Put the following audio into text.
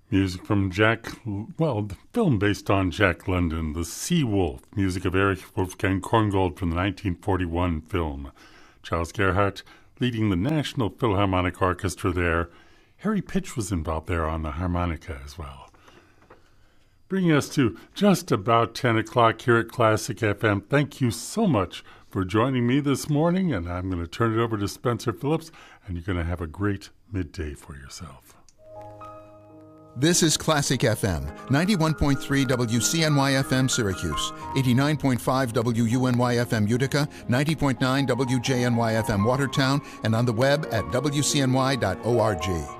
Music from the film based on Jack London, The Sea Wolf, music of Erich Wolfgang Korngold from the 1941 film. Charles Gerhardt leading the National Philharmonic Orchestra there. Harry Pitch was involved there on the harmonica as well. Bringing us to just about 10 o'clock here at Classic FM. Thank you so much for joining me this morning, and I'm going to turn it over to Spencer Phillips, and you're going to have a great midday for yourself. This is Classic FM, 91.3 WCNY FM Syracuse, 89.5 WUNY FM Utica, 90.9 WJNY FM Watertown, and on the web at WCNY.org.